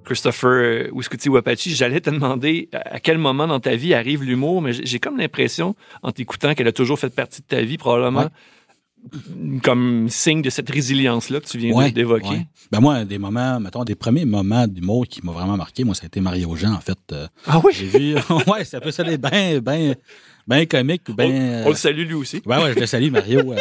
Christopher Ouskouti-Wapachi, j'allais te demander à quel moment dans ta vie arrive l'humour, mais j'ai comme l'impression, en t'écoutant, qu'elle a toujours fait partie de ta vie, probablement, comme signe de cette résilience-là que tu viens d'évoquer. Ouais. Ben moi, des premiers moments d'humour qui m'ont vraiment marqué, moi, ça a été Mario Jean, en fait. Ah oui? J'ai vu, ça peut sonner bien comique. On le salue lui aussi. Ouais, je le salue, Mario.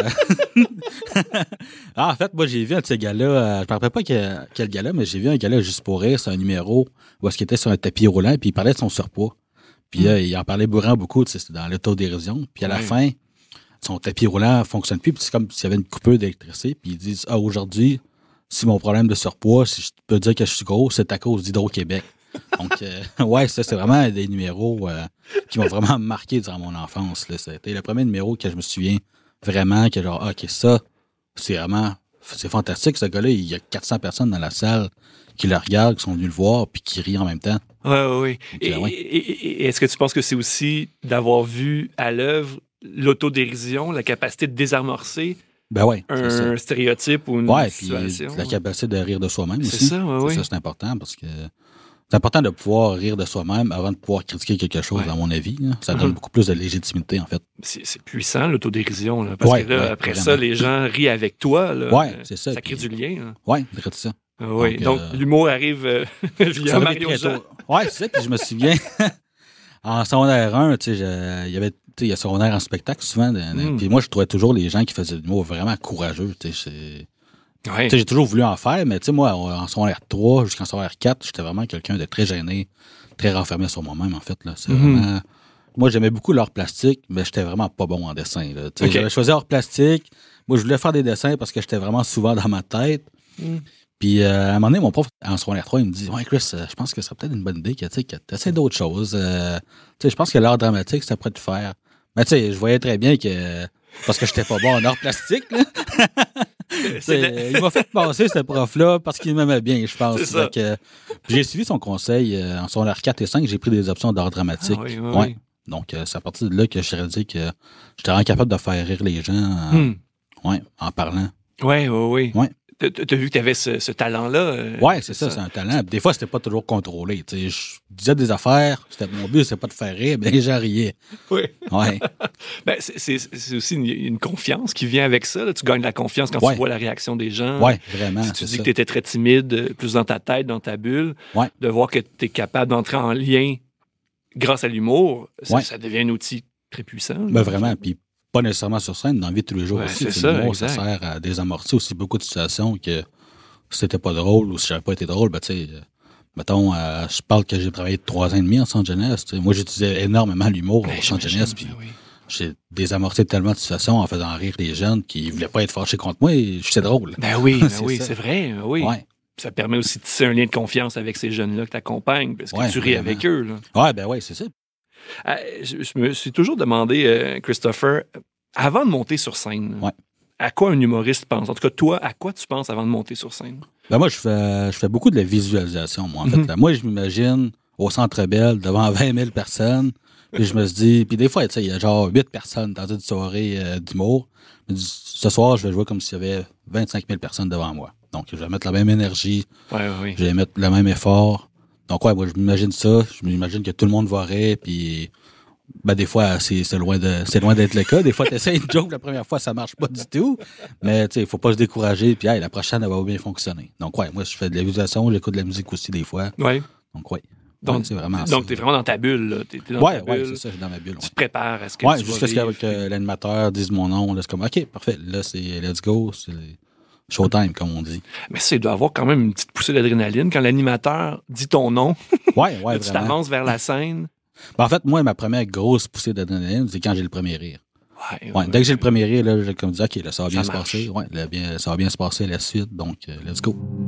En fait, moi, j'ai vu un de ces gars-là, je ne me rappelle pas quel gars-là, mais j'ai vu un gars-là juste pour rire, c'est un numéro où est-ce qu'il était sur un tapis roulant, puis il parlait de son surpoids. Puis il en parlait beaucoup, c'était dans l'autodérision. Puis à la fin, son tapis roulant fonctionne plus, puis c'est comme s'il y avait une coupure d'électricité, puis ils disent « Ah, aujourd'hui, si mon problème de surpoids, si je peux dire que je suis gros, c'est à cause d'Hydro-Québec. » Donc, ça, c'est vraiment des numéros qui m'ont vraiment marqué durant mon enfance. Là. C'était le premier numéro que je me souviens vraiment que genre, OK, ça, c'est fantastique, ce gars-là. Il y a 400 personnes dans la salle qui le regardent, qui sont venus le voir, puis qui rient en même temps. Oui. Et est-ce que tu penses que c'est aussi d'avoir vu à l'œuvre l'autodérision, la capacité de désamorcer un stéréotype ou une situation? Puis la capacité de rire de soi-même aussi. C'est ça, oui. Ça, c'est important parce que c'est important de pouvoir rire de soi-même avant de pouvoir critiquer quelque chose, à mon avis. Là. Ça donne beaucoup plus de légitimité, en fait. C'est puissant, l'autodérision. Là, parce que là, après ça, les gens rient avec toi. Oui, c'est ça. Ça crée du lien. Oui, c'est ça. Donc l'humour arrive via Mario Jean. Oui, c'est ça. Puis je me souviens, en secondaire 1, il y a secondaire en spectacle souvent. Puis moi, je trouvais toujours les gens qui faisaient de l'humour vraiment courageux. J'ai toujours voulu en faire, mais moi, en secondaire 3 jusqu'en secondaire 4, j'étais vraiment quelqu'un de très gêné, très renfermé sur moi-même, en fait. Là. C'est vraiment... Moi, j'aimais beaucoup l'art plastique, mais j'étais vraiment pas bon en dessin. Là. J'avais choisi art plastique. Moi, je voulais faire des dessins parce que j'étais vraiment souvent dans ma tête. Puis, à un moment donné, mon prof, en secondaire 3, il me dit « Ouais, Chris, je pense que ce serait peut-être une bonne idée que tu essaies d'autres choses. Je pense que l'art dramatique, ça pourrait te faire. » Mais je voyais très bien que... Parce que j'étais pas bon en art plastique, là. Il m'a fait passer, ce prof-là, parce qu'il m'aimait bien, je pense. J'ai suivi son conseil. En secondaire 4 et 5, j'ai pris des options d'art dramatique. Oui. Donc, c'est à partir de là que je suis réalisé que j'étais vraiment capable de faire rire les gens en parlant. Oui. T'as vu que t'avais ce talent-là? Oui, c'est ça, c'est un talent. Des fois, c'était pas toujours contrôlé. Je disais des affaires, mon but, c'était pas de faire rire, mais les gens riaient. Oui. Ouais. C'est aussi une confiance qui vient avec ça. Là. Tu gagnes la confiance quand tu vois la réaction des gens. Oui, vraiment. Si tu dis que tu étais très timide, plus dans ta tête, dans ta bulle, de voir que tu es capable d'entrer en lien grâce à l'humour, ça devient un outil très puissant. Ben vraiment, puis pas nécessairement sur scène, dans la vie de tous les jours aussi. C'est ça, l'humour, ça sert à désamorcer aussi beaucoup de situations que si c'était pas drôle ou si j'avais pas été drôle, mettons, je parle que j'ai travaillé 3 ans et demi en centre jeunesse. Moi, j'utilisais énormément l'humour au centre jeunesse, puis j'ai désamorcé tellement de situations en faisant rire les jeunes qui voulaient pas être fâchés contre moi et j'étais drôle. C'est vrai, oui. Ouais. Ça permet aussi de tisser un lien de confiance avec ces jeunes-là que tu accompagnes, parce que tu ris avec eux. Oui, c'est ça. Je me suis toujours demandé, Christopher, avant de monter sur scène, à quoi un humoriste pense? En tout cas, toi, à quoi tu penses avant de monter sur scène? Moi, je fais beaucoup de la visualisation, moi, en fait. Moi, je m'imagine au Centre Bell devant 20 000 personnes, puis je me suis dit... Puis des fois, il y a genre 8 personnes dans une soirée d'humour. Je me dis, ce soir, je vais jouer comme s'il y avait 25 000 personnes devant moi. Donc, je vais mettre la même énergie, je vais mettre le même effort. Donc, moi, je m'imagine ça. Je m'imagine que tout le monde va rire, puis... des fois, c'est loin d'être le cas. Des fois, tu essaies une joke, la première fois, ça marche pas du tout. Mais, il faut pas se décourager, puis la prochaine, elle va bien fonctionner. Donc, moi, je fais de la visualisation, j'écoute de la musique aussi, des fois. Oui. Donc, c'est vraiment ça. Donc, t'es vraiment dans ta bulle, là. T'es dans ta bulle. C'est ça, je suis dans ma bulle. Tu te prépares à ce que jusqu'à ce que l'animateur dise mon nom. Là, c'est comme, OK, parfait. Là, c'est let's go. C'est showtime, comme on dit. Mais ça, il doit avoir quand même une petite poussée d'adrénaline quand l'animateur dit ton nom. Vraiment. Tu t'avances vers la scène. En fait, moi, ma première grosse poussée d'adrénaline, c'est quand j'ai le premier rire. Dès que j'ai le premier rire, là, j'ai comme dit, OK, là, ça va bien se passer. Ça va bien se passer la suite. Donc, let's go.